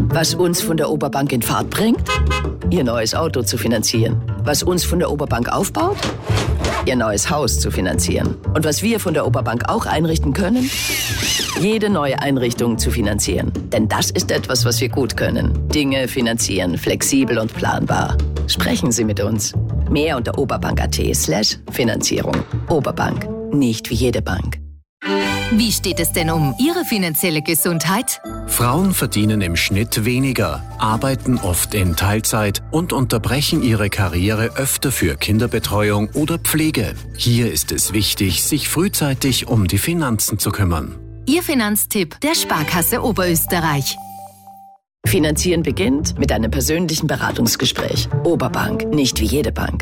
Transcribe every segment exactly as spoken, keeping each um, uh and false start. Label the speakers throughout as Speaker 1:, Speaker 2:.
Speaker 1: Was uns von der Oberbank in Fahrt bringt? Ihr neues Auto zu finanzieren. Was uns von der Oberbank aufbaut? Ihr neues Haus zu finanzieren. Und was wir von der Oberbank auch einrichten können? Jede neue Einrichtung zu finanzieren. Denn das ist etwas, was wir gut können. Dinge finanzieren, flexibel und planbar. Sprechen Sie mit uns. Mehr unter oberbank.at slash Finanzierung. Oberbank. Nicht wie jede Bank.
Speaker 2: Wie steht es denn um Ihre finanzielle Gesundheit?
Speaker 3: Frauen verdienen im Schnitt weniger, arbeiten oft in Teilzeit und unterbrechen ihre Karriere öfter für Kinderbetreuung oder Pflege. Hier ist es wichtig, sich frühzeitig um die Finanzen zu kümmern.
Speaker 2: Ihr Finanztipp der Sparkasse Oberösterreich.
Speaker 1: Finanzieren beginnt mit einem persönlichen Beratungsgespräch. Oberbank, nicht wie jede Bank.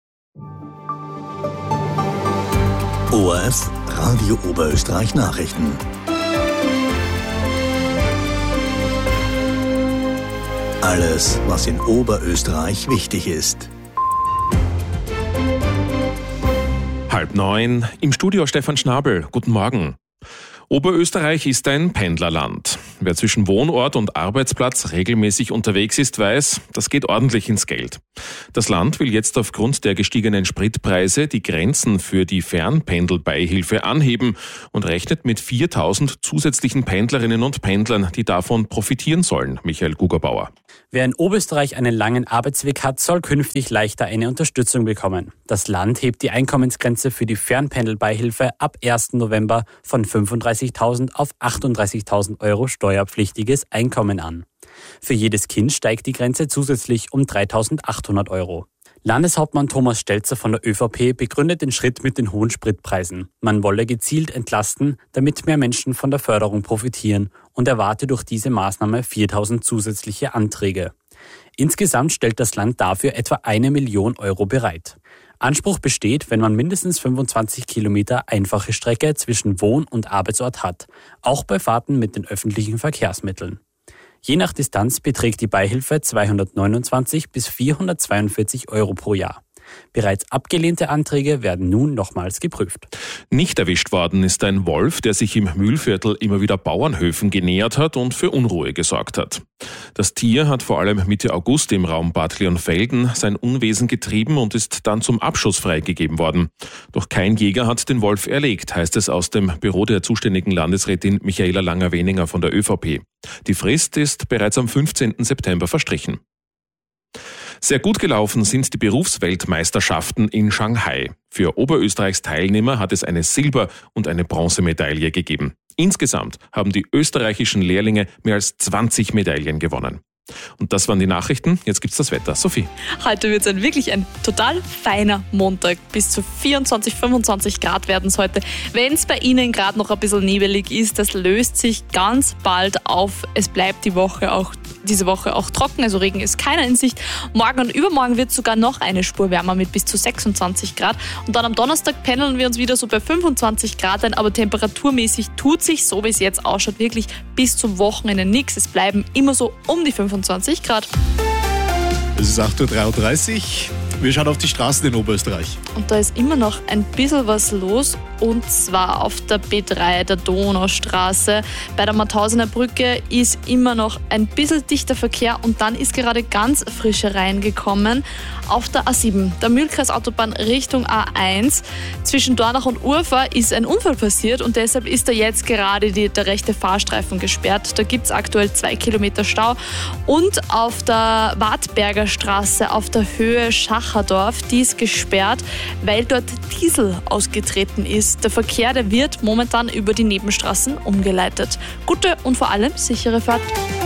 Speaker 4: O R F Radio Oberösterreich Nachrichten. Alles, was in Oberösterreich wichtig ist.
Speaker 5: Halb neun, im Studio Stefan Schnabel. Guten Morgen. Oberösterreich ist ein Pendlerland. Wer zwischen Wohnort und Arbeitsplatz regelmäßig unterwegs ist, weiß, das geht ordentlich ins Geld. Das Land will jetzt aufgrund der gestiegenen Spritpreise die Grenzen für die Fernpendelbeihilfe anheben und rechnet mit viertausend zusätzlichen Pendlerinnen und Pendlern, die davon profitieren sollen. Michael Gugerbauer.
Speaker 6: Wer in Oberösterreich einen langen Arbeitsweg hat, soll künftig leichter eine Unterstützung bekommen. Das Land hebt die Einkommensgrenze für die Fernpendelbeihilfe ab ersten November von fünfunddreißigtausend auf achtunddreißigtausend Euro steuerpflichtiges Einkommen an. Für jedes Kind steigt die Grenze zusätzlich um dreitausendachthundert Euro. Landeshauptmann Thomas Stelzer von der ÖVP begründet den Schritt mit den hohen Spritpreisen. Man wolle gezielt entlasten, damit mehr Menschen von der Förderung profitieren und erwarte durch diese Maßnahme viertausend zusätzliche Anträge. Insgesamt stellt das Land dafür etwa eine Million Euro bereit. Anspruch besteht, wenn man mindestens fünfundzwanzig Kilometer einfache Strecke zwischen Wohn- und Arbeitsort hat, auch bei Fahrten mit den öffentlichen Verkehrsmitteln. Je nach Distanz beträgt die Beihilfe zweihundertneunundzwanzig bis vierhundertzweiundvierzig Euro pro Jahr. Bereits abgelehnte Anträge werden nun nochmals geprüft.
Speaker 5: Nicht erwischt worden ist ein Wolf, der sich im Mühlviertel immer wieder Bauernhöfen genähert hat und für Unruhe gesorgt hat. Das Tier hat vor allem Mitte August im Raum Bad Leonfelden sein Unwesen getrieben und ist dann zum Abschuss freigegeben worden. Doch kein Jäger hat den Wolf erlegt, heißt es aus dem Büro der zuständigen Landesrätin Michaela Langer-Weninger von der ÖVP. Die Frist ist bereits am fünfzehnten September verstrichen. Sehr gut gelaufen sind die Berufsweltmeisterschaften in Shanghai. Für Oberösterreichs Teilnehmer hat es eine Silber- und eine Bronzemedaille gegeben. Insgesamt haben die österreichischen Lehrlinge mehr als zwanzig Medaillen gewonnen. Und das waren die Nachrichten. Jetzt gibt's das Wetter. Sophie.
Speaker 7: Heute wird es ein, wirklich ein total feiner Montag. Bis zu vierundzwanzig, fünfundzwanzig Grad werden es heute. Wenn es bei Ihnen gerade noch ein bisschen nebelig ist, das löst sich ganz bald auf. Es bleibt die Woche auch diese Woche auch trocken, also Regen ist keiner in Sicht. Morgen und übermorgen wird es sogar noch eine Spur wärmer mit bis zu sechsundzwanzig Grad. Und dann am Donnerstag pendeln wir uns wieder so bei fünfundzwanzig Grad ein, aber temperaturmäßig tut sich, so wie es jetzt ausschaut, wirklich bis zum Wochenende nichts. Es bleiben immer so um die fünfundzwanzig Grad.
Speaker 8: Es ist acht Uhr dreiunddreißig. Wir schauen auf die Straßen in Oberösterreich.
Speaker 7: Und da ist immer noch ein bisschen was los, und zwar auf der B drei, der Donaustraße. Bei der Mathausener Brücke ist immer noch ein bisschen dichter Verkehr und dann ist gerade ganz Frische reingekommen. Auf der A sieben, der Mühlkreisautobahn Richtung A eins, zwischen Dornach und Urfa ist ein Unfall passiert und deshalb ist da jetzt gerade die, der rechte Fahrstreifen gesperrt. Da gibt es aktuell zwei Kilometer Stau. Und auf der Wartberger Straße auf der Höhe Schacherdorf, die ist gesperrt, weil dort Diesel ausgetreten ist. Der Verkehr, der wird momentan über die Nebenstraßen umgeleitet. Gute und vor allem sichere Fahrt.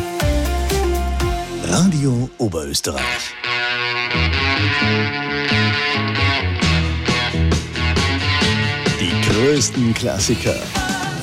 Speaker 4: Radio Oberösterreich. Die größten Klassiker